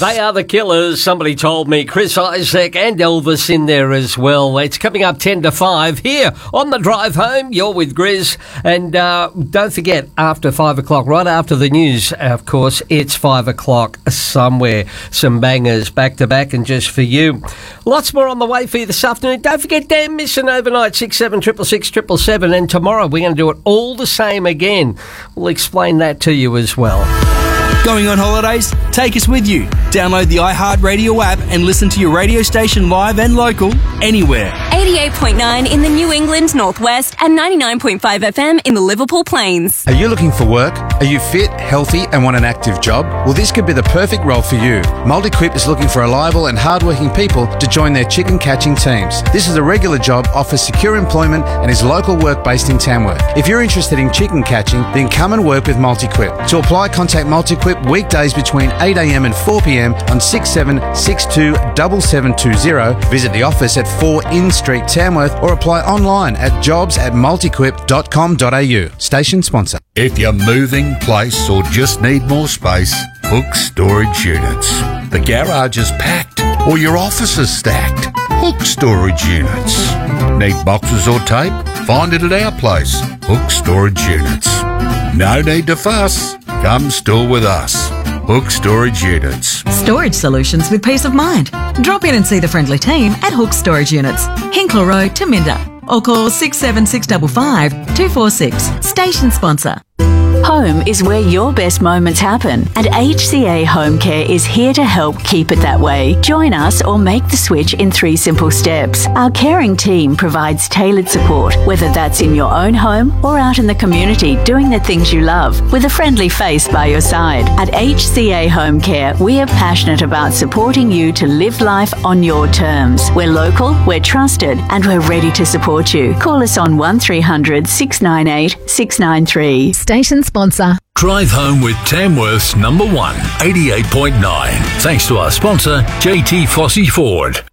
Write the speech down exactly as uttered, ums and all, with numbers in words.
They are the Killers, somebody told me. Chris Isaak and Elvis in there as well. It's coming up ten to five here on the drive home. You're with Grizz. And uh, don't forget, after five o'clock, right after the news, of course, it's five o'clock somewhere. Some bangers back to back and just for you. Lots more on the way for you this afternoon. Don't forget, Dan Missing overnight, six seven six six six seven seven. And tomorrow we're going to do it all the same again. We'll explain that to you as well. Going on holidays? Take us with you. Download the iHeartRadio app and listen to your radio station live and local, anywhere. eighty-eight point nine in the New England Northwest and ninety-nine point five F M in the Liverpool Plains. Are you looking for work? Are you fit, healthy and want an active job? Well, this could be the perfect role for you. Multiquip is looking for reliable and hardworking people to join their chicken catching teams. This is a regular job, offers secure employment and is local work based in Tamworth. If you're interested in chicken catching, then come and work with Multiquip. To apply, contact Multiquip weekdays between eight a m and four p m on six seven six two seven seven two zero. Visit the office at four In Street, Tamworth, or apply online at jobs at multiquip dot com dot a u. Station sponsor. If you're moving, place, or just need more space, Hook Storage Units. The garage is packed or your office is stacked. Hook Storage Units. Need boxes or tape? Find it at our place, Hook Storage Units. No need to fuss. Come store with us. Hook Storage Units. Storage solutions with peace of mind. Drop in and see the friendly team at Hook Storage Units, Hinkler Road, Taminda, or call six seven six five five two four six. Station sponsor. Home is where your best moments happen, and H C A Home Care is here to help keep it that way. Join us or make the switch in three simple steps. Our caring team provides tailored support, whether that's in your own home or out in the community doing the things you love, with a friendly face by your side. At H C A Home Care, we are passionate about supporting you to live life on your terms. We're local, we're trusted, and we're ready to support you. Call us on one three hundred six nine eight six nine three. Station sponsor. Drive home with Tamworth's number one, eighty-eight point nine. Thanks to our sponsor, J T Fossey Ford.